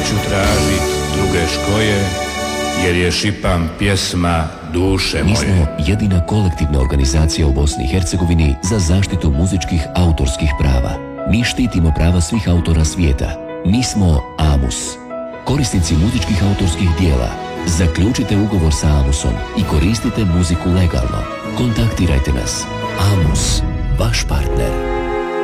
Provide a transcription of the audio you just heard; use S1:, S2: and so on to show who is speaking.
S1: neću tražit druge škoje, jer je šipam pjesma duše moje.
S2: Mi smo jedina kolektivna organizacija u Bosni i Hercegovini za zaštitu muzičkih autorskih prava. Mi štitimo prava svih autora svijeta. Mi smo AMUS. Korisnici muzičkih autorskih dijela, zaključite ugovor sa AMUS-om i koristite muziku legalno. Kontaktirajte nas. AMUS, vaš partner.